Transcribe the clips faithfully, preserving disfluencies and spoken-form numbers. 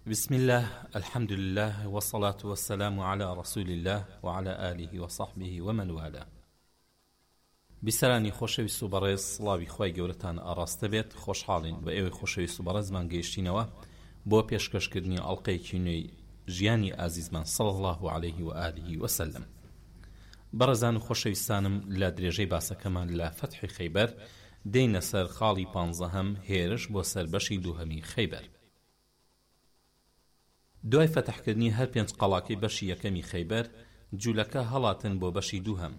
بسم الله الحمد لله والصلاة والسلام على رسول الله وعلى آله وصحبه ومن والاه. بسرانی خۆشەویست و بەڕێز سڵاوی خوای گەورەتان ئاڕاستە بێت. خۆشحاڵین بە ئێوەی خۆشەویست و بەڕێزمان گەیشتینەوە بۆ پێشکەشکردنی ئەڵقەیەکی نوێی ژیانی ئازیزمان صلی الله عليه و آله وسلم. بەڕێزان و خۆشەویستانم، لە درێژەی باسەکەمان لە فەتحی خەیبەر دێینە سەر خاڵی پانزەهەم هێرش بۆ سەربەشی دووهەمی خەیبەر. دوای فەتحکردنی هەر پێنج قەڵاکەی بەشی یەکەمی خەیبەر، جوولەکە هەڵاتن بۆ بەشی دووهەم.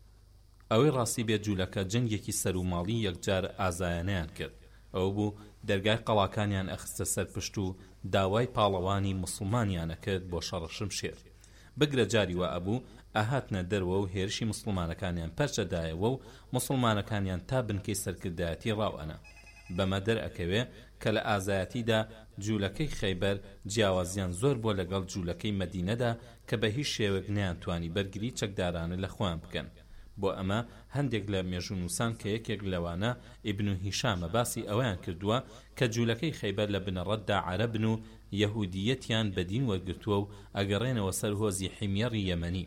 ئەوەی ڕاستی بێت جوولەکە جەنگێکی سەر و ماڵی یەکجار ئازایانەیان کرد. ئەو بوو دەرگای قەڵاکانیان ئەخستە سەر پشت و داوای پاڵەوانی مسلمانیانە کرد بۆ شەڕە شمشێر. بگرە جاری وە ئەبوو ئاهاتنە دەرەوە و هێرشی مسلمانەکانیان پەرچەدایەوە و مسلمانەکانیان تا بنکەی سەرکردایەتی ڕاوەنە. بەمە دەرئەکەوێ کە لە ئازایەتیدا جوولەکەی خەیبەر جیاوازیان زۆر بۆ لەگەڵ جوولەکەی مەدینەدا کە بە هیچ شێوەیەک نەیانتوانی بەرگری چەکدارانە لە خۆیان بکەن. بۆ ئەمە هەندێک لە مێژوونووسان کە یەکێک لەوانە ئیبن هیشامە باسی ئەویان کردووە کە جوولەکەی خەیبەر لە بنەڕەتدا عەرەبن و یەهودیەتیان بەدین وەرگرتووە و ئەگەڕێنەوە سەر هۆزی حیمێڕی یەمەنی.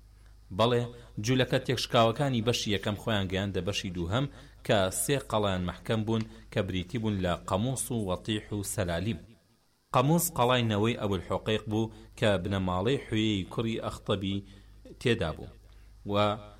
بەڵێ جوولەکە تێکشکاوەکانی بەشی یەکەم خۆیان گەیاندە بەشی دووهەم کە سێ قەڵایان مەحکەم بوون کە بریتی بوون لە قەموس و وەتیح و سەلالیم. قەموس قەڵای نەوەی ئەبولحوقەیق بوو کە بنەماڵەی حوێی کوڕی ئەختەبی تێدا بوو و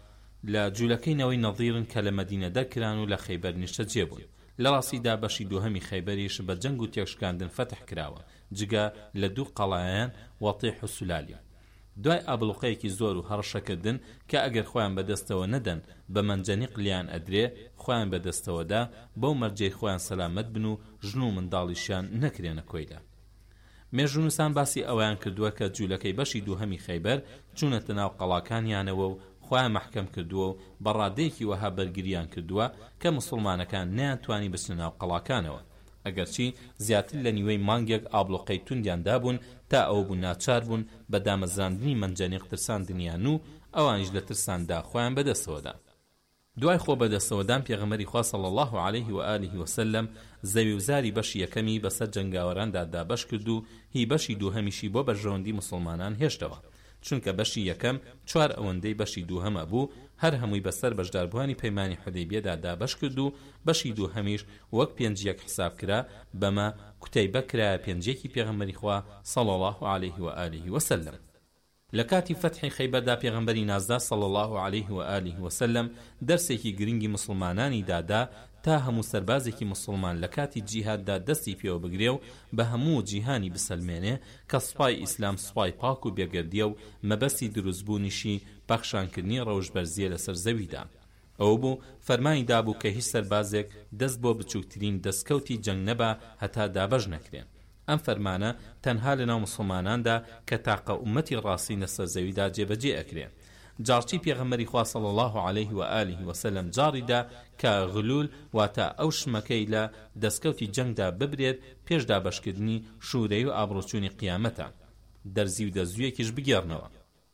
لە جوولەکەی نەوەی نەظیرن کە لە مەدینە دەرکران و لە خەیبەر نیشتە جێبوون. لە ڕاستیدا بەشی دووهەمی خەیبەریش بە جەنگ و تێکشکاندن فەتح کراوە، جگە لە دوو قەڵایان وەتیح و سولالیم. دوای ئابلوقەیەکی زۆر و هەڕشەکردن کە ئەگەر خۆیان بەدەستەوە نەدەن بە مەنجەنیق لیان ئەدرێ، خۆیان بەدەستەوەدا بەو مەرجەی خۆیان سەلامەت بن و ژن و منداڵیشیان نەکرێنە کۆیلا. مێژوونووسان باسی ئەویان کردووە کە جوولەکەی بەشی دووهەمی خەیبەر چوونەتە ناو قەڵاکانیانەوە و خۆیان مەحکەم کردووە و بەڕادەیەکی وەها بەرگریان کردووە کە مسلمانەکان نەیانتوانی بچنە ناو قەڵاکانەوە، ئەگەرچی زیاتر لە نیوەی مانگێک ئابلوقەی توندیاندا بوون تا ئەو بوو ناچار بوون بە دامەزراندنی مەنجەنیق ترساندنیان و ئەوانیش لە ترساندا خۆیان بەدەستەوەدا. دوای خۆ بەدەستەوەدان پێغەمبەری خوا صلی الله عليه و آله وسلم زەوی وزاری بەشی یەکەمی بەسەر جەنگاوەراندا دابەش کرد و هی بەشی دووهەمیشی بۆ بەرژەوەندی مسلمانان هێشتەوە، چونکە بەشی یەکەم چوار ئەوەندەی بەشی دووهەمە بوو، هەر هەمووی بەسەر بەشداربووانی پەیمانی حودەیبیەدا دابەش کرد و بەشی دووهەمیش وەک پێنج یەک حساب کرا. بەمە کوتەیبە کرایە پێنجێکی پێغەمبەری خوا صلی الله عليه و آله وسلم. لە کاتی فەتحی خەیبەردا پێغەمبەری نازدا صلی الله عليه و آله وسلم دەرسێکی گرنگی مسلمانانی دادا تا هەموو سەربازێکی مسلمان لە کاتی جیهاددا دەستی پێوە بگرێ و بە هەموو جیهانی بسەلمێنێ کە سوپای ئیسلام سوپای پاک و بێگەردیە و مەبەستی دروستبوونیشی پەخشانکردنی ڕەوشبەرزیە لەسەر زەویدا. ئەو بوو فەرمانی دابوو کە هیچ سەربازێک دەست بۆ بچووکترین دەستکەوتی جەنگ نەبا هەتا دابەش نەکرێن. ئەم فەرمانە تەنها لەناو مسلماناندا کە تاقە ئومەتی ڕاستی لەسەر زەویدا جێبەجێ ئەکرێن. جارچی پێغەمبەری خوا صلی الله عليه و آله وسلم جاڕیدا کە غلول واتە ئەو شمەکەی لە دەستکەوتی جەنگدا ببرێت پێش دابەشکردنی شوورەی و ئابڕۆچوونی قیامەتە، دەرزی و دەزویەکیش بگێڕنەوە.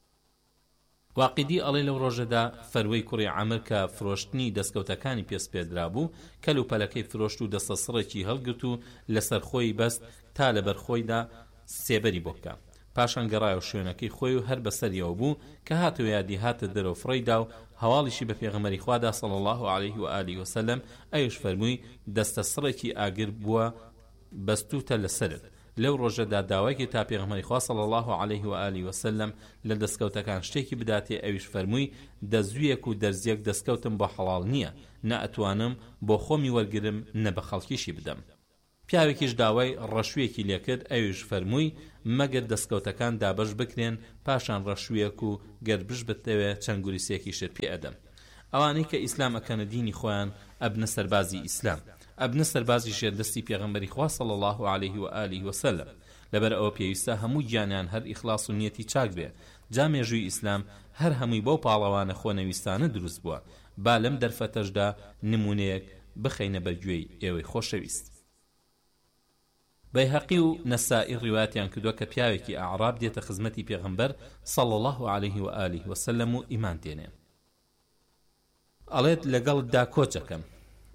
واقیدی ئەڵێ لەو ڕۆژەدا فەروەی کوڕی عەمر کە فرۆشتنی دەستکەوتەکانی پێس پێدرا بوو کەلوپەلەکەی فرۆشت و دەستە سڕێکی هەڵگرت و لەسەر خۆی بەست تا لەبەر خۆیدا سێبەری بۆ بکە. پاشان گەڕایە شوێنەکەی خۆی و هەر بەسەریەوە بوو کە هاتو یادی هاتە دەرەوە فڕیدا و هەواڵیشی بە پێغەمبەری خوادا صلی الله عليه و آله وسلم. ئەویش فەرمووی دەستە سڕێکی ئاگر بووە بەستوتە لەسرت. لەو ڕۆژەدا داوایکی تا پێغەمبەری خوا صلی الله عليه و آله وسلم لە دەستکەوتەکان شتێکی بداتێ. ئەویش فەرمووی دەزویەک و دەرزیەک دەستکەوتم بۆ حەڵال نییە، نە ئەتوانم بۆ خۆمی وەرگرم نە بە خەڵکیشی بدەم. پیاوێکیش داوای ڕەشویەکی لێکرد. ئەویش فەرمووی مەگەر دەستکەوتەکان دابەش بکرێن پاشان ڕەشویەک و گەربش بتەوێ چەنگوریسێکی شت پێ ئەدەم. ئەوانەی کە ئیسلام ئەکەنە دینی خۆیان ئەبنە سەربازی ئیسلام، ئەبنە سەربازی شێردەستی پێغەمبەری خوا صلی الله عليه و آله وسلم. لەبەر ئەوە پێویستە هەموو گیانیان هەر ئیخلاص و نیەتی چاک بێ. جا مێژووی ئیسلام هەر هەمووی بەو پاڵەوانە خۆنەویستانە دروست بووە. با لەم دەرفەتەشدا نمونەیەک بخەینە بەرگوێی ئێوەی خۆشەویست. بەیهەقی و نەسائی ڕیواتیان کردووە کە پیاوێکی ئەعراب دێتە خزمەتی پێغەمبەر صلی الله عليه و آله وسلم و ئیمان دێنێ. ئەڵێت لەگەڵتدا کۆچەکەم.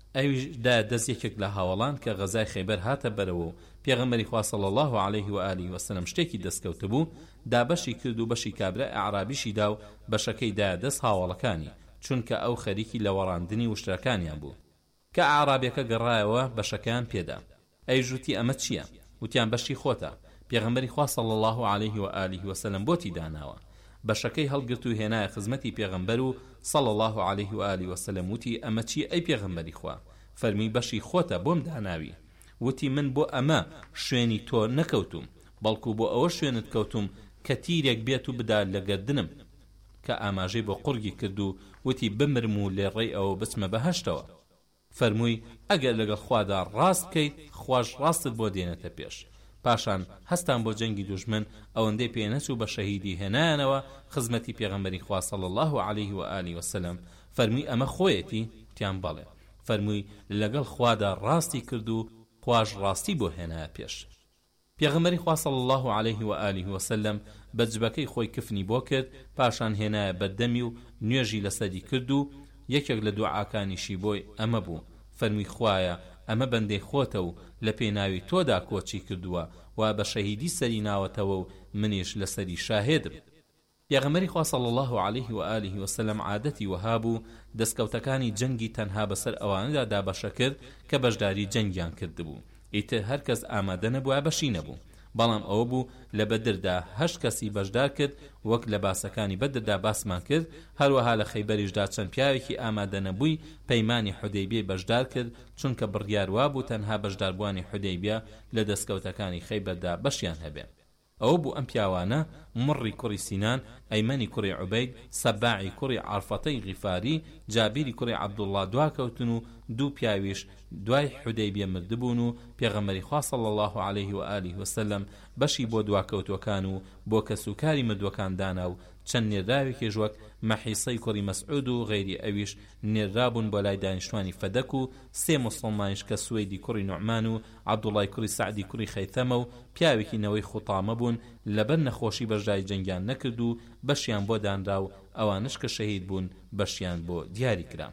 ئەویشدا دەست یەکێک لە هاوڵان کە غەزای خەیبەر هاتە بەرەوە و پێغەمبەری خوا صلی الله علیه و آله و سلم شتێکی دەستکەوت بوو، دابەشی کرد و بەشی کابرا ئەعرابیشی دا و بەشەکەی دا دەست هاوڵەکانی، چونکە ئەو خەریکی لە وەڕاندنی وشترەکانیان بوو. کە ئاعرابیەکە گەڕایەوە بەشەکەیان پێدا. ئەی ژووتی ئەمە چییە؟ وتیان بەشی خۆتە. پێغەمبەری خوا صلی الله علیه و آله و سلم بۆتی داناوە. بەشەکەی هەڵگرت و هێنایە خزمەتی پێغەمبەر و صلی الله علیه و آله و سلم وتی ئەمە چی ئەی پێغەمبەری خوا؟ فەرمی بەشی خۆتە بۆم داناوی. وتی من بۆ ئەمە شوێنی تۆ نەکەوتوم، بەڵکو بۆ ئەوە شوێنت کەوتوم کە تیرێک بێت و بدا لە گەردنم، کە ئاماژەی بۆ قورگی کرد و وتی بمرم و لێڕێی ئەوە بچمە بەهەشتەوە. فەرمووی ئەگەر لەگەڵ خوادا ڕاست بکەیت خوش ڕاستت بۆ دێنێتە پێش. پاشان هەستان بۆ جەنگی دوژمن ئەوەندەی پێنەچوو بە شەهیدی هێنایانەوە خزمەتی پێغەمبەری خوا صلی الله علیه و آله و سلم. فەرمووی ئەمە خۆیەتی؟ تیان بەڵێ. فەرمووی لەگەڵ خوادا ڕاستی کرد و خواش ڕاستی بۆ هێنایە پێش. پێغەمبەری خوا صلی الله علیه و آله و سلم بە جبەکەی خۆی کفنی بۆ کرد، پاشان هێنایە بەردەمی و نوێژی لەسەری کرد و یەکێک لە دوعاکانیشی بۆی ئەمە بوو. فەرمی خوایە ئەمە بەندەی خۆتە و لە پێناوی تۆدا کۆچی کردووە و بە شەهیدی سەری ناوەتەوە و منیش لەسەری شاهێدم. پێغەمبەری خوا صلی الله علیه و آله و سلم عادەتی وەها بوو دەستکەوتەکانی جەنگی تەنها بەسەر ئەوانەدا دابەشە کرد کە بەشداری جەنگیان کردبوو. ئیتر هەر کەس ئامادە نەبووە بەشی نەبوو. بەڵام ئەوە بوو لە بەدردا هەشت کەسی بەشدار کرد، وەک لە باسەکانی بەدردا باسمان کرد. هەروەها لە خەیبەریشدا چەند پیاوێکی ئامادە نەبووی پەیمانی حودەیبیە بەشدار کرد، چونکە بڕیار وا بوو تەنها بەشداربوانی حودەیبیە لە دەستکەوتەکانی خەیبەردا بەشیان هەبێ. ئەوە بوو ئەم پیاوانە مڕی کوڕی سینان، ئەیمەنی کوڕی عوبەید، سەباعی کوڕی عارفەتەی غیفاری، جابیری کوڕی عەبدوڵڵا دواکەوتن و دوو پیاویش دوای حودەیبیە مردبوون و پێغەمبەری خوا صلی الله علیه و آله و سلم بەشی بۆ دواکەوتوەکان و بۆ کەسوکاری مردوەکان دانا و چەند نێردراوێکیش وەک مەحیسەی کوڕی مەسعود و غەیری ئەویش نێردرابوون بۆ لای دانیشتوانی فەدەک و سێ موسڵمانیش کە سوەیدی کوڕی نوعمان و عەبدوڵای کوڕی سەعدی کوڕی خەیتەمە و پیاوێکی نەوەی خوتامە بوون لەبەر نەخۆشی بەشداری جەنگیان نەکرد و بەشیان بۆ دانرا و ئەوانش کە شەهید بوون بەشیان بۆ دیاری کرا.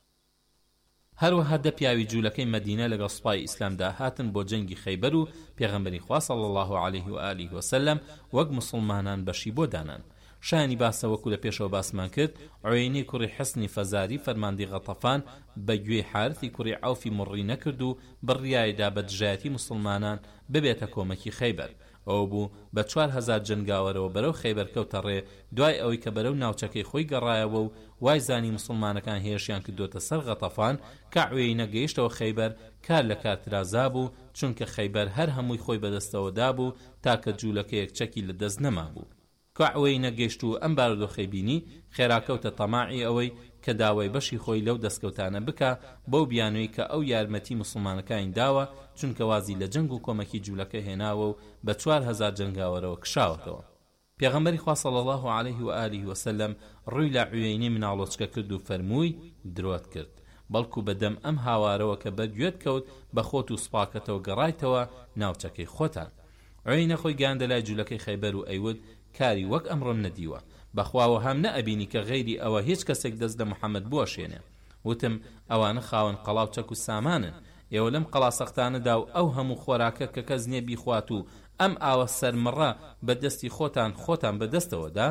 هەروەها دە پیاوی جوولەکەی مەدینە لەگەڵ سوپای ئیسلامدا هاتن بۆ جەنگی خەیبەر و پێغەمبەری خوا صلی الله علیه و آله و سلم وەک موسڵمانان بەشی بۆ دانان. شانی باسە وەکو لە پێشەوە باسمان کرد، عوەینەی کوڕی حسنی فەزاری فەرماندەی غەتەفان بە گوێی حارثی کوڕی عەوفی مڕی نەکرد و بڕیایدا بە دژایەتی موسڵمانان ببێتە کۆمەکی خەیبەر. ئەو بوو بە چوار هەزار جنگاوەرەوە بەرەو خەیبەر کەوتە ڕێ، دوای ئەوەی کە بەرەو ناوچەکەی خۆی گەڕایەوە و وای زانی موسڵمانەکان هێرشیان کردوتە سەر غەتەفان کە عوەینە گەیشتەوە خەیبەر. کار لە کارترازا بوو، چونکە خەیبەر هەر هەمووی خۆی بەدەستەوەدا بوو تاکە جوولەکە یەکچەکی لە دەست نەما بوو. کە عوەینە گەیشت و ئەم بارودۆخەی بینی، خێراکەوتە تەماعی ئەوەی کە داوای بەشی خۆی لەو دەستکەوتانە بکە بەو بیانووی کە ئەو یارمەتی موسڵمانەکانی داوە، چونکە وازی لە جەنگ و کۆمەکی جوولەکە هێناوە و بە چوار هەزار جنگاوەرەوە کشاوەتەوە. پێغەمبەری خوا صلی الله علیه و آله و سلم ڕووی لە عوەینەی مناڵۆچکە کرد و فەرمووی درۆت کرد، بەڵکو بەدەم ئەم هاوارەوە کە بەرگوێت کەوت بە خۆت و سوپاکەتەوە گەڕایتەوە ناوچەکەی خۆتان. عوەینە خۆی گاندە لای جوولەکەی خەیبەر و ئەیود کاری وەک ئەمڕۆم نەدیوە، بەخواوە هەم نەئەبینی کە غەیری ئەوە هیچ کەسێک دەست لە محەممەد بوەشێنێ. وتم ئەوانە خاوەن قەڵاو چەک و سامانن، ئێوە لەم قەڵاسەختانەدا و ئەو هەموو خۆراکە کە کەس نییە بیخوات و ئەم ئاوە سەرمەڕە بە دەستی خۆتان خۆتان بەدەستەوەدا.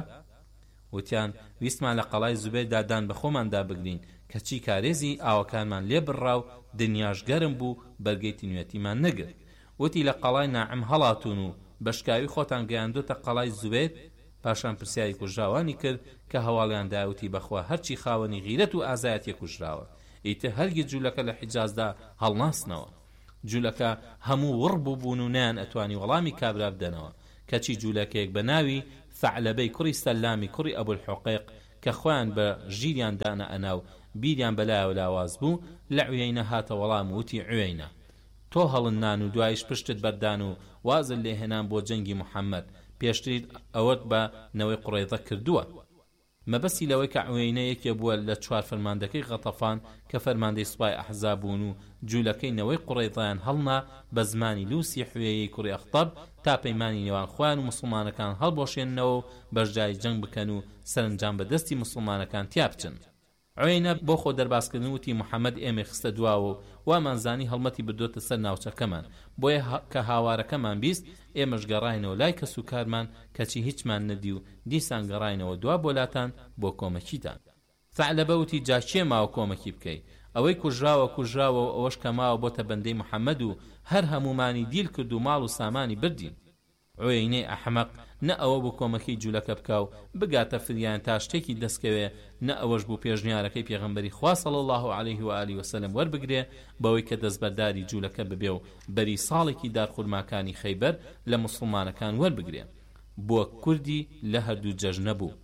وتیان ویستمان لە قەڵای زوبەی دادان بە خۆماندا بگرین کەچی کارێزی ئاوەکانمان لێ بڕا و دنیاش گەرم بوو بەرگەی تینوێتیمان نەگرت. وتی لە قەڵای ناعم هەڵاتون و بەشکاوی خۆتان گەیاندوتە قەڵای زوبێت. پاشان پرسیاری کوژراوانی کرد کە هەواڵیان داوتی بەخوا هەرچی خاوەنی غیرەت و ئازایەتی کوژراوە. ئیتر هەرگیز جوولەکە لە حیجازدا هەڵناسنەوە. جوولەکە هەموو وڕ بوو بوون و نیان ئەتوانی وەڵامی کابرا بدەنەوە. کەچی جوولەکەیەک بە ناوی ثەعلەبەی کوڕی سەلامی کوڕی ئەبوالحوقەیق کە خۆیان بە ژیریان دانە ئەناو بیریان بەلایەوە لاواز بوو، لە عوەینە هاتە وەڵام وتی عوەینە تۆ هەڵنان و دوایش پشتت بەردان و وازل لێهێنان بۆ جەنگی محەممەد، پێشتری ئەوەت بە نەوەی قوڕەیضە کردووە. مەبەستی لەوەی کە عوەینە یەکێ بووە لە چوار فەرماندەکەی غەتەفان کە فەرماندەی سوپای ئەحزاب بوون و جوولەکەی نەوەی قوڕەیضەیان هەڵنا بە زمانی لوسی حوێیەی کوڕی ئەخطەب تا پەیمانی نێوان خۆیان و موسڵمانەکان هەڵبۆشێننەوە و بەشداری جەنگ بکەن و سەرنجام بەدەستی موسڵمانەکان تیا بچن. عوینە بۆ خۆ دەرباسکردن وتی محەممەد ئێمە خستە دواوە وامانزانی هەڵمەتی بدۆتە سەر ناوچەکەمان بۆیە کە هاوارەکەمان بیست ئێمەش گەڕاینەوە لای کەس و کارمان کەچی هیچمان نەدی و دیسان گەڕاینەوە دوا بۆلاتان بۆ کۆمەکیتان. ثعلەبە وتی جا کێ ماوە کۆمەکی بکەی؟ ئەوەی کوژراوە کوژراوە ئەوەش کە ماوە بۆتە بەندەی محەممەد و هەر هەمومانی دیل کرد و ماڵ و سامانی بردین. عوینەی ئەحمەق نە ئەوە بۆ کۆمەکەی جوولەکە بکە و بگاتە فریان تا شتێکی دەستکەوێ، نە ئەوەش بوو پێشنیارەکەی پێغەمبەری خوا صلی الله علیه و آله وسلم وەربگرێ بەوەی کە دەستبەرداری جوولەکە ببێ و بەری ساڵێکی دارخورماکانی خەیبەر لە موسڵمانەکان وەربگرێ. بۆ کوردی لە هەردوو جەژنە بوو.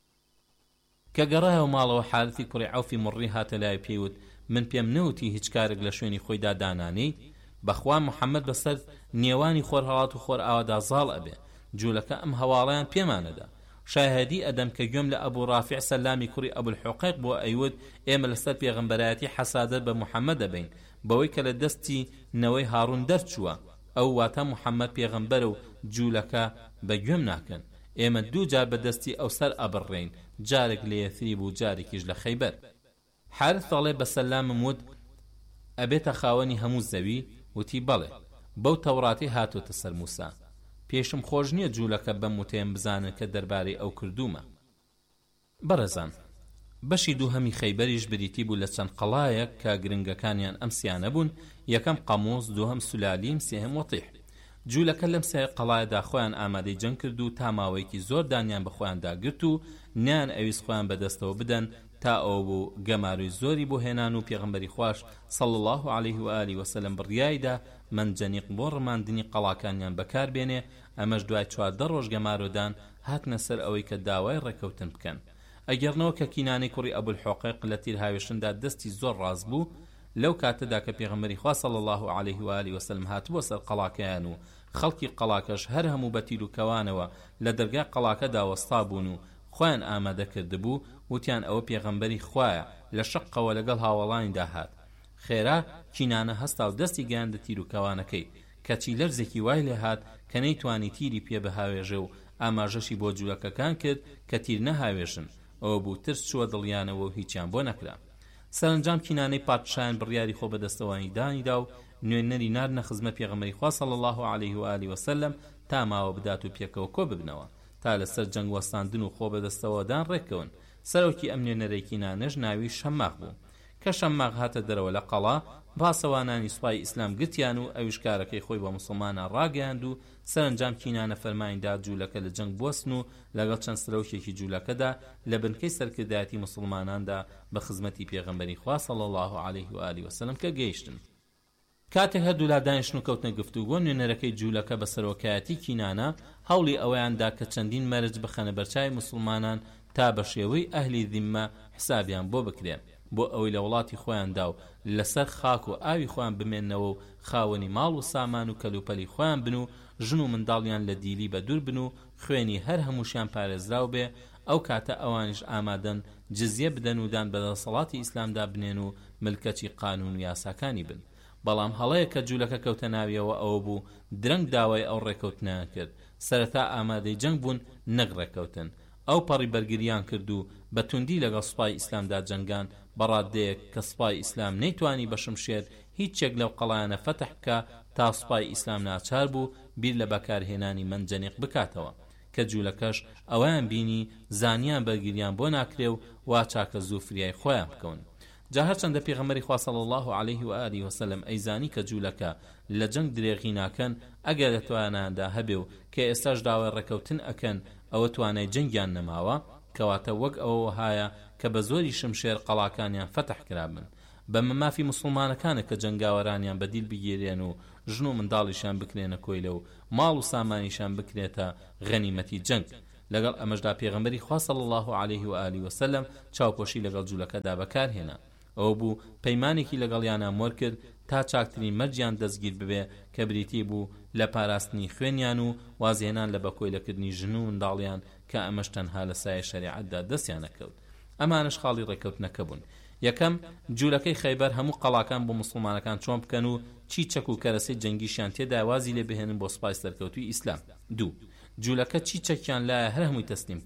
کە گەڕایەوە ماڵەوە حارثی کوڕی عەوفی مڕی هاتە لای پێیوت من پێم نەوتی هیچ کارێک لە شوێنی خۆیدا دانانەی؟ بەخوا محەممەد بەسەر نێوانی خۆر هەڵات و خۆر ئاوادا زاڵ ئەبێ، جوولەکە ئەم هەواڵەیان پێمانەدا. شاهدی ئەدەم کە گوێم لە ئەبوو ڕافع سەلامی کوڕی ئەبول حوقەیق بۆ ئەیوت ئێمە لەسەر پێغەمبەرایەتی حەسادەت بە محەممەد دەبین بەوەی کە لە دەستی نەوەی هاڕون دەرچووە، ئەو واتە محەممەد پێغەمبەرە و جوولەکە بە گوێم ناکەن. ئێمە دوو جار بەدەستی ئەو سەر ئەبڕێین، جارێک لە یەثریب و جارێکیش لە خەیبەر. حارث دەڵێ بە سەلامم وت ئەبێتە خاوەنی هەموو زەوی؟ وتی بەڵێ، بەو تەوڕاتی هاتوتە سەر موسا. پێشم خۆش نییە جوولەکە بەم وتەیەم بزانن کە دەربارەی ئەو کردومە. بەڕێزان، بەشی دوو هەمی خەیبەریش بریتی بوو لە چەند قەڵایەک کە گرنگەکانیان ئەم سیانە بوون، یەکەم قەموس، دووهەم سولالیم، سێهەم وەتیح. جوولەکە لەم سێ قەڵایەدا خۆیان ئامادەی جەنگ کرد و تا ماوەیەکی زۆر دانیان بە خۆیان داگرت و نیان ئەویست خۆیان بەدەستەوە بدەن تا ئەو بوو گەماروی زۆری بۆ هێنان و پێغەمبەری خوش صلی الله علیه و آله وسلم بڕیایدا منجەنیق بۆ ڕماندنی قەڵاکانیان بەکار بێنێ. ئەمەش دوای چواردە ڕۆژ گەمارۆدان هاتنە سەر ئەوەی کە داوای ڕێکەوتن بکەن. ئەگەرنەوە کە کینانی کوڕی ئەبول حوقەیق لە تیر هاوێشندا دەستی زۆر ڕاز بوو، لەو کاتەدا کە پێغەمبەری خوا صلی الله علیه و آله وسلم هاتبووە سەر قەڵاکەیان و خەڵکی قەڵاکەش هەر هەموو بە تیر و کەوانەوە لە دەرگای قەڵاکەدا وەستا بوون و خۆیان ئامادە کردبوو، وتیان ئەوە پێغەمبەری خوایە، لە شەقەوە لەگەڵ هاوڵانیدا هات. خێرا کینانە هەستا و دەستی گەیاندە تیر و کەوانەکەی، کەچی لەرزێکی وای لێ هات کە نەیتوانی تیری پێ بەهاوێژە و ئاماژەشی بۆ جوولەکەکان کرد کە تیر نەهاوێژن. ئەوە بوو ترس چووە دڵیانەوە و هیچیان بۆ نەکرا. سەرنجام کینانەی پادشایان بڕیاری خۆ بەدەستەوانی دانیدا و نوێنەری ناردنە خزمە پێغەمبەری خوا صلی الله علیه و آله وسلم تا ماوە بدات و پێکەوە کۆ ببنەوە تا لەسەر جەنگ وەستاندن و خۆ بەدەستەوەدان ڕێکەون. سەرۆکی ئەم نوێنەرەی کینانەش ناوی شەماغ بوو کە شەماغ هاتە دەرەوە لە قەڵا، باسەوانانی سوپای ئیسلام گرتیان و ئەویش کارەکەی خۆی بە موسڵمانان ڕاگەیاند و سەرنجام کینانە فەرمانیدا جوولەکە لە جەنگ بوەستن و لەگەڵ چەند سەرۆکێکی جوولەکەدا لە بنکەی سەرکردایەتی موسڵماناندا بە خزمەتی پێغەمبەری خوا صلی الله علیه و آله وسلم کە گەیشتن. کاتێک هەردوو لا دانیشتن و کەوتنە گفتوگۆ، نوێنەرەکەی جوولەکە بە سەرۆکایەتی کینانە هەوڵی ئەوەیاندا کە چەندین مەرج بخەنە بەرچاوی موسڵمانان تا بە شێوەی ئەهلی ذیممە حسابیان بۆ بکرێن، بۆ ئەوەی لە وڵاتی خۆیاندا و لەسەر خاک و ئاوی خۆیان بمێنەوە و خاوەنی ماڵ و سامان و کەلوپەلی خۆیان بن و ژن و منداڵیان لە دیلی بە دوور بن و خوێنی هەر هەمووشیان پارێزراو بێ. ئەو کاتە ئەوانیش ئامادەن جزیە بدەن و دان بەدەسەڵاتی ئیسلامدا بنێن و ملکەتی قانون و یاساکانی بن. بەڵام هەڵەیە کە جوولەکە کەوتە ناویەوە ئەوە بوو درەنگ داوای ئەو ڕێکەوتنیان کرد. سەرەتا ئامادەی جەنگ بوون، نەک ڕێکەوتن. ئەو پەڕی بەرگریان کرد و بە توندی لەگەڵ سوپای ئیسلامدا جەنگان بەڕادەیەک کە سوپای ئیسلام نەیتوانی بە شمشێر هیچێک لەو قەڵایانە فەتح بکە تا سوپای ئیسلام ناچار بوو بیر لە بەکارهێنانی منجەنیق بکاتەوە، کە جوولەکەش ئەویان بینی زانیان بەرگریان بۆ ناکرێ و وا چاکە زوو فریای خۆیان بکەون. جا هەرچەندە پێغەمبەری خوا صلی الله علیه و آله وسلم ئەیزانی کە جوولەکە لە جەنگ درێغی ناکەن، ئەگەر لە تواناندا هەبێ و کە ئێستاش داوای ڕێکەوتن ئەکەن ئەوە توانای جەنگیان نەماوە، کەواتە وەک ئەوە هایە کە بە زۆری شمشێر قەڵاکانیان فەتح کرابن. بە مەمافی موسڵمانەکانە کە جەنگاوەرانیان بەدیل بگیرێن و ژن و منداڵیشان بکرێنە کۆیلە و ماڵ و سامانیشان بکرێتە غەنیمەتی جەنگ. لەگەڵ ئەمەشدا پێغەمبەری خوا صلی الله علیه و آله وسلم چاوپۆشی لەگەڵ جوولەکەدا بەکارهێنا. ئەو بوو پەیمانێکی لەگەڵیان ئامۆر کرد تا چاکترین مەرجیان دەستگیر ببێ کە بریتی بوو لە پاراستنی خوێنیان و وازهێنان لە بەکۆیلەکردنی ژن و منداڵیان کە ئەمەش تەنها لە سایە شەریعەتدا دەستیان نەکەوت. ئەمانش خاڵی ڕێکەوتنەکە بوون. یەکەم، جوولەکەی خەیبەر هەموو قەڵاکان بۆ موسڵمانەکان چۆن بکەن و چی چەک و کەرەسەی جەنگیشیان تێدا وازی لێ بهێنن بۆ سوپای سەرکەوتوی ئیسلام. دوو، جوولەکە چی چەکیان لایە هەر هەمووی تەسلیم بکەن.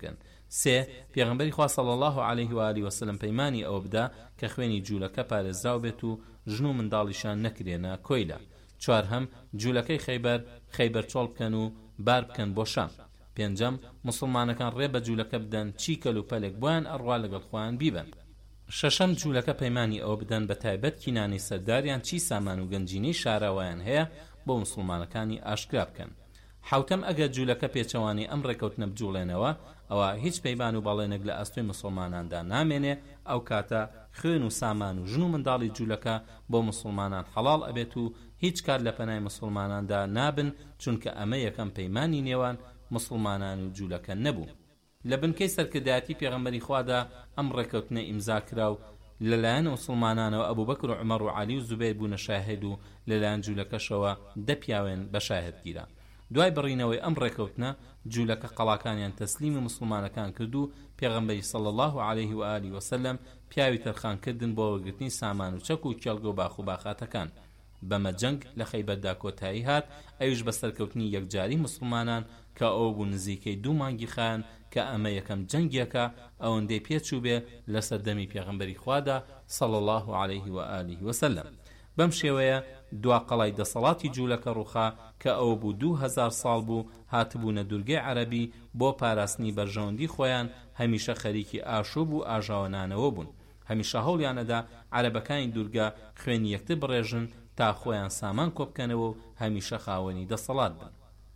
سێ پێغەمبەری خوا صلی الله علیه و آله و سلم پەیمانی ئەوە بدا کە خوێنی جوولەکە پارێزراو بێت و ژن و منداڵیشان نەکرێنە کۆیلە. چوارهەم جوولەکەی خەیبەر خەیبەر چۆڵ بکەن و بار بکەن بۆ شام. پێنجەم مسلمانەکان ڕێ بە جوولەکە بدەن چی کەل و پەلێک بۆیان ئەڕوا لەگەڵ خۆیان بیبن. شەشەم جوولەکە پەیمانی ئەوە بدەن بە تایبەت کینانی سەرداریان چی سامان و گەنجینەی شاراوایان هەیە بۆ مسلمانەکانی ئاشکرا بکەن. حوتەم ئەگەر جوولەکە پێچەوانی ئەم ڕێکەوتنە بجوڵێنەوە ئەوە هیچ پەیمان و بەڵێنێک لە ئەستۆی مسلماناندا نامێنێ، ئەو کاتە خوێن و سامان و ژن و منداڵی جوولەکە بۆ مسلمانان حەڵاڵ ئەبێت و هیچ کار لە پەنای مسلماناندا نابن، چونکە ئەمە یەکەم پەیمانی نێوان مسلمانان و جوولەکە نەبوو. لە بنکەی سەرکردایەتی پێغەمبەری خوادا ئەم ڕێکەوتنە ئیمزا کرا و لەلایەن مسلمانانەوە ئەبوبەکر و عومەر و عەلی و زوبەیر بوونە شاهد و لەلایەن جوولەکەشەوە دە پیاوێن بە شاهدگیرە. دوای بڕینەوەی ئەم ڕێکەوتنە جوولەکە قەڵاکانیان تەسلیمی مسلمانەکان کرد و پێغەمبەری صلی الله علیه و آله و سلم پیاوی تەرخان کردن بۆ وەرگرتنی سامان و چەک و کێڵگە و باخ و باخاتەکان. بەمە جەنگ لە خەیبەردا کۆتایی هات، ئەویش بە سەرکەوتنی یەکجاری مسلمانان کە ئەو بوو نزیکەی دوو مانگی خایان کە ئەمە یەکەم جەنگێکە ئەوەندەی پێچوو بێ لە سەردەمی پێغەمبەری خوادا صلی الله علیه و آله و سلم. بەم شێوەیە دوا قەڵای دەسەڵاتی جوولەکە ڕووخا کە ئەو بوو دوو هەزار ساڵ بوو هاتبوونە دوورگەی عەرەبی بۆ پاراستنی بەرژەوەندی خۆیان، هەمیشە خەریکی ئاشوب و ئاژاوەنانەوە بوون. هەمیشە هەوڵیانەدا عەرەبەکانی دوورگە خوێنی یەکتر بڕێژن تا خۆیان سامان کۆبکەنەوە و هەمیشە خاوەنی دەسەڵات بن.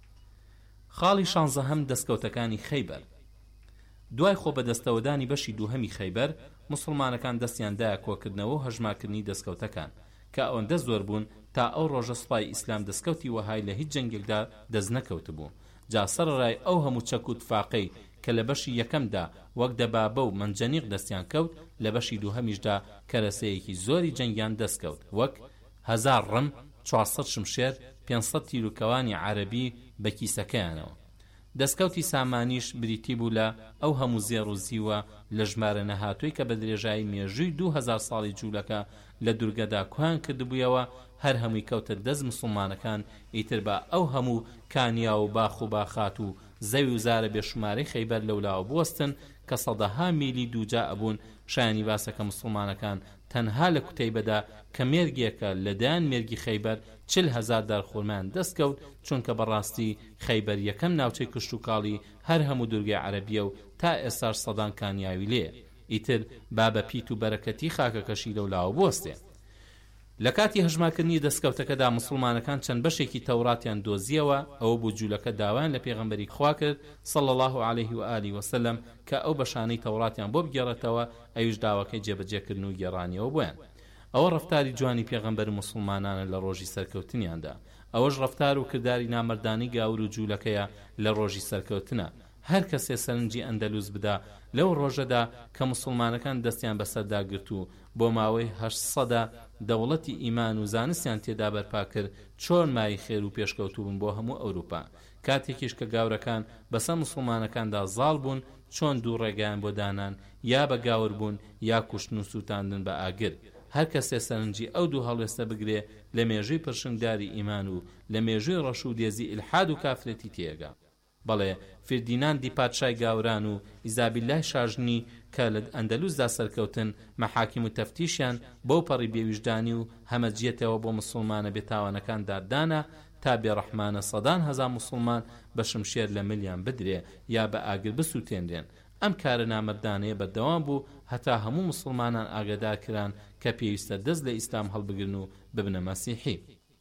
خاڵی شانزەهەم دەستکەوتەکانی خەیبەر. دوای خۆ بە دەستەوەدانی بەشی دووهەمی خەیبەر مسلمانەکان دەستیان دایە کۆکردنەوە و هەژماکردنی دەستکەوتەکان کە ئەوەندە زۆر بوون تا ئەو ڕۆژە سوپای ئیسلام دەستکەوتی وەهای لە هیچ جەنگێکدا دەست نەکەوت بوو. جا سەرڕای ئەو هەموو چەک و تفاقەی کە لە بەشی یەکەمدا وەک دەبابە و منجەنیق دەستیان کەوت، لە بەشی دووهەمیشدا کەرەسەیەکی زۆری جەنگیان دەستکەوت، وەک هەزار ڕم، چوارسەد شمشێر، پێنجسەد تیرروکەوانی عەرەبی بە کیسەکەیانەوە. دەستکەوتی سامانیش بریتی بوو لە ئەو هەموو زێڕ و زیوە لە ژمارە نەهاتووی کە بە درێژایی مێژووی دوو هەزار ساڵی جوولەکە لە دوورگەدا کوان کردبوویەوە، هەر هەمووی کەوتە دەست مسلمانەکان. ئیتر بە ئەو هەموو کانیا و باخ و باخات و زەوی و زارە بێشمارەی خەیبەر لەولاوە بوەستن کە سەدەها میلی دووجا ئەبوون. شایانی باسەکە مسلمانەکان تەنها لە کوتەیبەدا کە مێرگێکە لەدایان مێرگی خەیبەر چل هەزار دارخورمان دەستکەوت، چونکە بەڕاستی خەیبەر یەکەم ناوچەی کشت و کاڵی هەر هەموو دوورگەی عەرەبیە و تا ئێستاش سەدان کانیاوی لێ. ئیتر با بە پیت و بەرەکەتی خاکەکەشی لەولاوە بوەستێ. لە کاتی هەژماکردنی دەستکەوتەکەدا مسلمانەکان چەند بەشێکی تەوراتیان دۆزیەوە. ئەوە بۆ جوولەکە داوایان لە پێغەمبەری خوا کرد صلی الله علیه و آله و سلم کە ئەو بەشانەی تەوراتیان بۆ بگێڕێتەوە، ئەویش داواکەی جێبەجێکردن و گێڕانیەوە بۆیان. ئەوە ڕەفتاری جوانی پێغەمبەر مسلمانانە لە ڕۆژی سەرکەوتنیاندا. ئەوەش ڕەفتار و کردداری نامەردانی گاور و جوولەکەیە لە ڕۆژی سەرکەوتنە. هەر کەسێ سەرنجی ئەندەلوس بدا لەو ڕۆژەدا کە مسلمانەکان دەستیان بەسەردا گرت و بۆ ماوەی هەشت سەدا دەوڵەتی ئیمان و زانستیان تێدا بەرپا کرد، چۆن مای خێر و پێشکەوتوو بوون بۆ هەموو ئەوروپا. کاتێکیش کە گاورەکان بەسەر مسلمانەکاندا زاڵ بوون، چۆن دوو ڕێگایان بۆ دانان، یا بە گاور بوون یا کوشتن و سووتاندن بە ئاگر. هەر کەسێ سەرنجی ئەو دوو هەڵوێستە بگرێ لە مێژووی پرشنگداری ئیمان و لە مێژووی ڕەش و دێزی ئیلحاد و کافرەتی تێگا. بەڵێ فردیناندی پادشای گاوران و ئیزابیلای شاژنی کە لە ئەندەلوسدا سەرکەوتن، مەحاکیم و تەفتیشیان بەو پەڕی بێویژدانی و هەمەجیەتەوە بۆ مسلمانە بێتاوانەکان دادانا تا بێڕەحمانە سەدان هەزار مسلمان بە شمشێر لە ملیان بدرێ یا بە ئاگر بسووتێنرێن. ئەم کارە نامەردانەیە بەردەوام بوو هەتا هەموو مسلمانان ئاگادار کران کە پێویستە دەست لە ئیسلام هەڵبگرن و ببنە مەسیحی.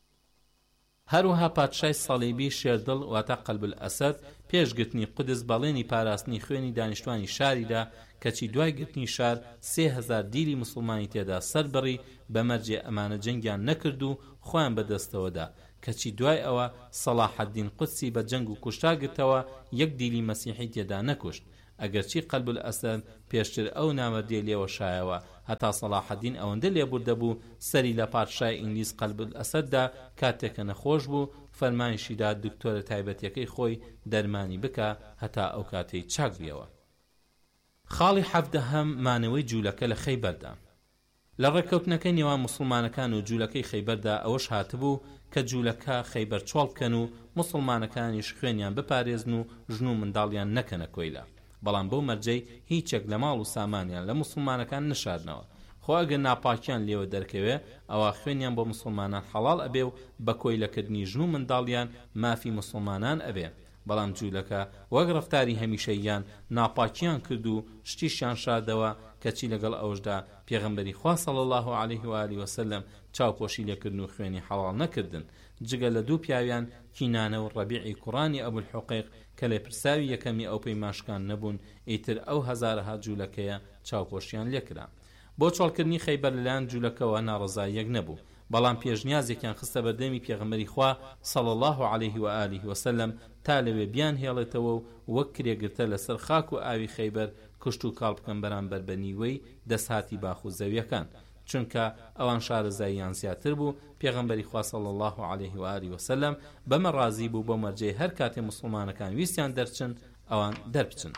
هەروەها پادشای سەڵیبی شێردڵ واتە قەلب الئەسەد پێشگرتنی قودس بەڵێنی پاراستنی خوێنی دانیشتوانی شاریدا، کەچی دوای گرتنی شار سێ هەزار دیلی مسلمانی تێدا سەربڕی بەمەرجێ ئەمانە جەنگیان نەکرد و خۆیان بەدەستەوەدا، کەچی دوای ئەوە سەلاحەدین قودسی بە جەنگ و کوشتا گرتەوە، یەک دیلی مەسیحی تێدا نەکوشت. ئەگەرچی قەلب الئەسەد پێشتر ئەو نامەردیە لێوە شایەوە، هەتا سەلاحەدین ئەوەندە لێبوردە بوو سەری لە پادشای ئینگلیز قەلب الئەسەددا کاتێکە نەخۆش بوو، فەرمانیشیدا دکتۆرە تایبەتیەکەی خۆی دەرمانی بکە هەتا ئەو کاتەی چاک بیەوە. خاڵی حەڤدەهەم مانەوەی جوولەکە لە خەیبەردا. لە ڕێکەوتنەکەی نێوان مسلمانەکان و جوولەکەی خەیبەردا ئەوەش هاتبوو کە جوولەکە خەیبەر چۆڵ بکەن و مسلمانەکانیش خوێنیان بپارێزن و ژن و منداڵیان نەکەنە کۆیلە. بەڵام بۆ مەرجەی هیچێک لە ماڵ و سامانیان لە موسڵمانەکان نشاردنەوە. خۆ ئەگەر ناپاکیان لێوە دەرکەوێ ئەوە خوێنیان بۆ موسڵمانان حەڵال ئەبێ و بە کۆیلەکردنی ژن و منداڵیان مافی موسڵمانان ئەبێ. بەڵام جوولەکە وەک ڕەفتاری هەمیشەییان ناپاکیان کرد و شتیشیان شاردەوە کەچی لەگەڵ ئەوشدا پێغەمبەری خوا صلی الله علیه و آله وسلم چاوپۆشی لێکردن و خوێنی حەڵال نەکردن جگە لە دوو پیاویان کینانە و ڕەبیعی کوڕانی ئەبول حوقیق کە لە پرساوی یەکەمی ئەو پەیمانشکان نەبوون ئیتر ئەو هەزارەها جوولەکەیە چاوپۆشیان لێکرا. بۆ چۆڵکردنی خەیبەر لەلایەن جوولەکەوە ناڕەزاییەک نەبوو، بەڵام پێشنیازێکیان خستە بەردەمی پێغەمبەری خوا صلی الله علیه و آله وسلم تا لەوێ بیان هێڵێتەوە و وەک کرێگرتە لەسەر خاک و ئاوی خەیبەر کشت و کاڵ بکەن بەرامبەر بە نیوەی دەسهاتی باخ و زەویەکان، چونکە ئەوان شارەزاییان زیاتر بوو. پێغەمبەری خوا صلی الله علیه و آله وسلم بەمە ڕازی بوو بۆ مەرجەی هەر کاتێ موسڵمانەکان ویستیان دەرچن ئەوان دەربچن.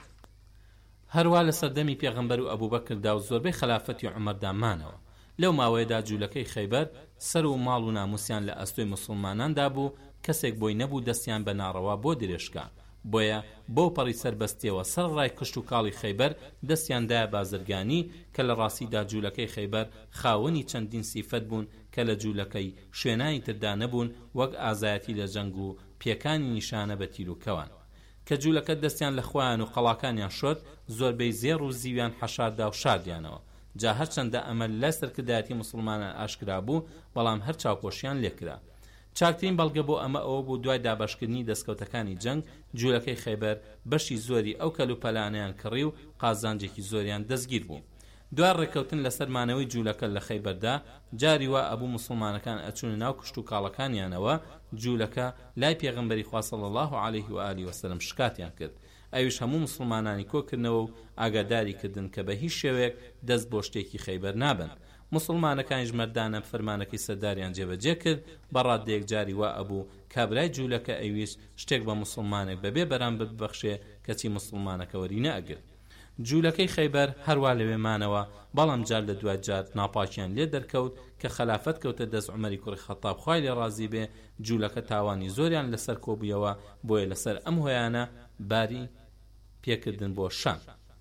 هەروە لە سەردەمی پێغەمبەر و ئەبوبەکردا و زۆربەی خلافەتی عومەردا مانەوە. لەو ماوەیەدا جوولەکەی خەیبەر سەر و ماڵ و ناموسیان لە ئەستۆی موسڵماناندا بوو، کەسێک بۆی نەبوو دەستیان بە ناڕەوا بۆ درێژکە. بۆیە بۆ پەڕی سەربەستیەوە سەر ڕای کشت و کاڵی خەیبەر دەستیاندایە بازرگانی کە لە ڕاستیدا جوولەکەی خەیبەر خاوەنی چەندین سیفەت بوون کە لە جوولەکەی شوێنانی تردا نەبوون، وەک ئازایەتی لە جەنگ و پێکانی نیشانە بە تیر و کەوان. کە جوولەکە دەستیان لە خوایان و قەڵاکانیان شۆت، زۆربەی زێڕ و زیویان حەشاردا و شاردیانەوە. جا هەرچەندە ئەمە لە سەرکردایەتی موسڵمانان ئاشکرا بوو، بەڵام هەر چاوپۆشیان لێکرا. چاکترین بەڵگە بۆ ئەمە ئەوە بوو دوای دابەشکردنی دەستکەوتەکانی جەنگ جوولەکەی خەیبەر بەشی زۆری ئەو کەلوپەلانیان کڕی و قازانجێکی زۆریان دەستگیر بوو. دوای ڕێکەوتن لەسەر مانەوەی جوولەکە لە خەیبەردا جاری وا ئەبوو موسڵمانەکان ئەچوونە ناو کشت و کاڵەکانیانەوە، جوولەکە لای پێغەمبەری خوا صلی الله علیه و آله وسلم شکاتیان کرد. ئەویش هەموو موسڵمانانی کۆکردنەوە و ئاگاداری کردن کە بە هیچ شێوەیەک دەست بۆ شتێکی خەیبەر نابن. موسڵمانەکانیش مەردانە فەرمانەکەی سەرداریان جێبەجێ کرد. بەڕادەیەک جاری وا ئەبوو کابرای جوولەکە ئەویش شتێک بە موسڵمانێک بەبێ بەرامبەر ببەخشێ کەچی موسڵمانەکە وەری نەئەگرت. جوولەکەی خەیبەر هەروە لەوێمانەوە، بەڵام جار لە دوای جار ناپاکیان لێ دەرکەوت کە خلافەت کەوتە دەست عومەری کوڕی خەتاب خوای لێ ڕازی بێ. جوولەکە تاوانی زۆریان لەسەر کۆبوویەوە، بۆیە لەسەر ئەم هۆیانە باری پێکردن بۆ شام.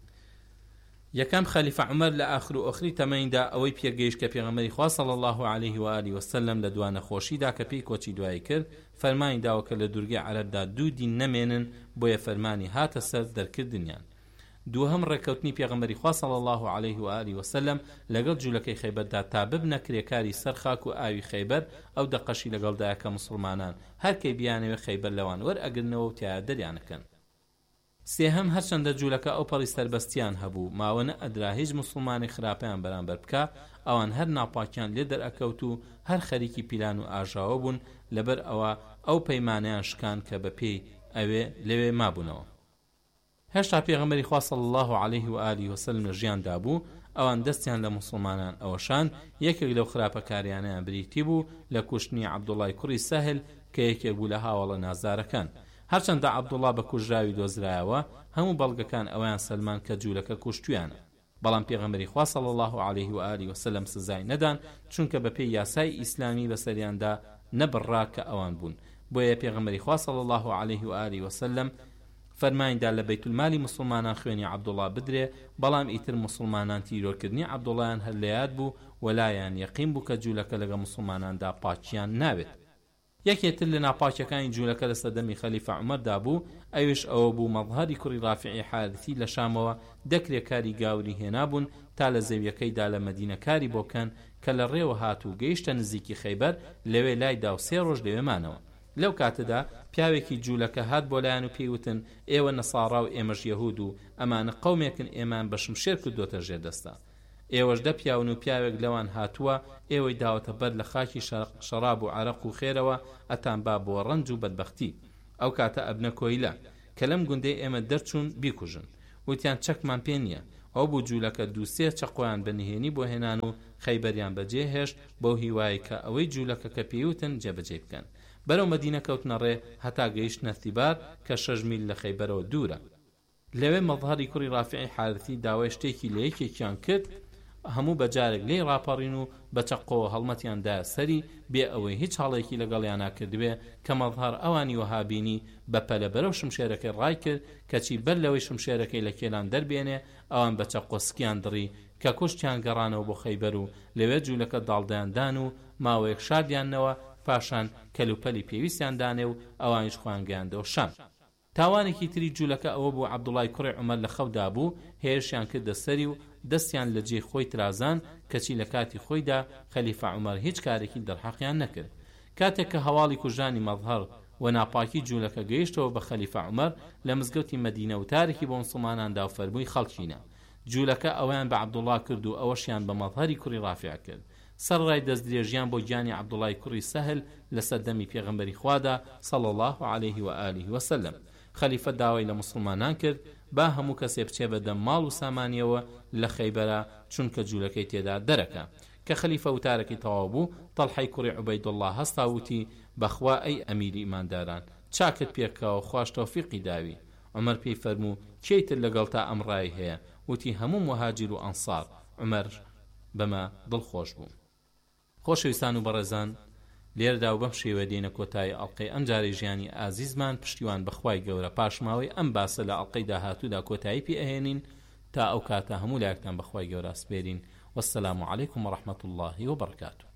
یەکەم خەلیفە عومەر لە ئاخر و ئۆخری تەمەیندا ئەوەی پێگەیشت کە پێغەمبەری خوا صلی الله علیه و آله وسلم لە دوانە خۆشیدا کە پێی کۆچی دوایی کرد، فەرمانی داوە کە لە دوورگەی عەرەبدا دوو دین نەمێنن، بۆیە فەرمانی هاتە سەر دەرکردنیان. دووهەم ڕێکەوتنی پێغەمبەری خوا صلی الله علیه و آله وسلم لەگەڵ جوولەکەی خەیبەردا تا ببنە کرێکاری سەر خاک و ئاوی خەیبەر، ئەو دەقەشی لەگەڵدایە کە موسڵمانان هەرکەی بیانەوێ خەیبەر لەوان وەرئەگرنەوە و تیا دەریانەکەن. سێهەم هەرچەندە جوولەکە ئەو پەڕی سەربەستیان هەبوو، ماوەنە ئەدرا هیچ موسڵمانی خراپەیان بەرامبەر بکە، ئەوان هەر ناپاکیان لێ دەرئەکەوت و هەر خەریکی پیلان و ئاژاوە بوون، لەبەر ئەوە ئەو پەیمانەیان شکان کە بە پێی ئەوێ لەوێ مابوونەوە. هێشتا پێغەمبەری خوا صلی الله علیه و آله وسلم لە ژیاندا بوو، ئەوان دەستیان لە موسڵمانان ئەوەشان یەکێک لەو خراپەکاریانیان بریتی بوو لە کوشتنی عەبدوڵای کوڕی سەهل کە یەکێک بوو لە هاوڵە نازارەکان. هەرچەندە عەبدوڵا بە کوژراوی دۆزرایەوە، هەموو بەڵگەکان ئەویان سەلمان کە جوولەکە کوشتویانە، بەڵام پێغەمبەری خوا صلی الله علیه و آله وسلم سزای نەدان، چونکە بە پێی یاسای ئیسلامی بەسەریاندا نەبڕا کە ئەوان بوون. بۆیە پێغەمبەری خوا صلی الله علیه و آله وسلم فەرمانیدا لە بەیت المالی موسڵمانان خوێنی عەبدوڵا بدرێ، بەڵام ئیتر موسڵمانان تیرۆرکردنی عەبدوڵایان هەر لە یاد بوو وەلایان یەقین بوو کە جوولەکە لەگە موسڵماناندا پاکیان ناوێت. یەکێتر لە ناپاکیەکانی جوولەکە لە سەردەمی خەلیفە عومەردا بوو، ئەویش ئەوە بوو مەظهەری کوڕی ڕافعی حارثی لە شامەوە دەکرێکاری گاوری هێنابوون تا لە زەویەکەیدا لە مەدینەکاری بۆکەن کە لە ڕێوە هاتوو گەیشتە نزیکی خەیبەر، لەوێ لایدا و سێ ڕۆژ لەوێمانەوە. لەو کاتەدا پیاوێکی جوولەکە هات بۆ لایەن و پێیوتن ئێوە نەساڕا و ئێمەش یەهود و ئەمانە قەومێکن، ئێمان بە شمشێر کردوتە ژێردەستا. ئێوەش دە پیاون و پیاوێک لەوان هاتووە، ئێوەی داوەتە بەر لە خاکی شەراب و عەرەق و خێرەوە ئەتان با بۆ ڕەنج و بەدبەختی. ئەو کاتە ئەبنە کۆیلە کە لەم گوندەی ئێمە دەرچوون بیکوژن. وتیان چەکمان پێ نییە. ئەو بوو جوولەکە دووسێ چەقۆیان بەنهێنی بۆ هێنان و خەیبەریان بەجێ هێشت بەو هیوایی کە ئەوەی جوولەکە کە پێیوتن جێبەجێ بکەن. بەرەو مەدینە کەوتنە ڕێ هەتا گەیشتنە ثیبار کە شەش میل لە خەیبەرەوە دوورە. لەوێ مەظهەری کوڕی ڕافعی حارثی داوای شتێکی لە یەکێکیان کرد، هەموو بەجارێک لێی ڕاپەڕین و بە چەقۆ هەڵمەتیاندا سەری بێ ئەوەی هیچ هەڵێکی لەگەڵیان ناکردوێ کە مەظهەر ئەوانی وەهابینی بەپەلە بەرەو شمشێرەکەی ڕای کرد کەچی بەر لەوەی شمشێرەکەی لە کێلان دەربێنێ ئەوان بە چەقۆ سکیان دڕی کە کوشتیان گەڕانەوە بۆ خەیبەر و لەوێ جوولەکە داڵدایاندان و ماوەیەک شاردیاننەوە پاشان کەلوپەلی پێویستیان دانێ و ئەوانیش خۆیان گەیاندەوە شام. تاوانێکی تری جوولەکە ئەوە بوو عەبدوڵای کوڕی عومەر لە خەودا بوو، هێرشیان کردە سەری و دەستیان لە جێی خۆی ترازان کەچی لە کاتی خۆیدا خەلیفە عومەر هیچ کارێکی دەرحەقیان نەکرد. کاتێک کە هەواڵی کوژانی مەظهەر و ناپاکی جوولەکە گەیشتەوە بە خەلیفە عومەر لە مزگەوتی مەدینە و تارێکی بۆ مسڵماناندا و فەرمووی خەڵکینە. جوولەکە ئەویان بە عەبدوڵا کرد و ئەوەشیان بە مەظهەری کوڕی ڕافع کرد. سەرڕای دەستدرێژیان بۆ گیانی عەبدوڵای کوڕی سەهل لەسەر دەمی پێغەمبەری خوادا صلی الله علیه و آله و سلم. خەلیفە داوای لە مسلمانان کرد با هەموو کەسێ بچێ بەدەم ماڵ و سامانیەوە لە خەیبەرە چونکە جوولەکەی تێدا دەرەکە. کە خەلیفە وتارەکەی تەواو بوو، تەڵحەی کوڕی عوبەیدوڵڵا هەستا وتی بەخوا ئەی ئەمیری ئیمانداران چاکت پێکەوە خوش تەوفیقی داوی. عومەر پێی فەرموو کێیتر لەگەڵ تا ئەمڕای هەیە؟ وتی هەموو مهاجر و ئەنسار. عومەر بەمە دڵخۆش بوو. خۆشەویستان و بەڕێزان، لێرەدا و بەم شێوە دێنە کۆتایی ئەڵقەی ئەم جارەی ژیانی ئازیزمان پشتیوان بەخوای گەورە پاشماوەی ئەم باسە لە ئەڵقەی داهاتوودا کۆتایی پێ ئەهێنین تا ئەو کاتە هەموو لایەکتان بەخوای گەورە سپێرین. وەسسەلامو عەلەیکوم وەڕەحمەتوڵڵاهی وبەڕەکاتوه.